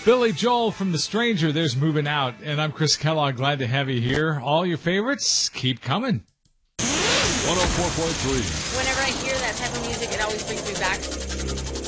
Billy Joel from The Stranger, there's Moving Out. And I'm Chris Kellogg, glad to have you here. All your favorites, keep coming. 104.3. Whenever I hear that type of music, it always brings me back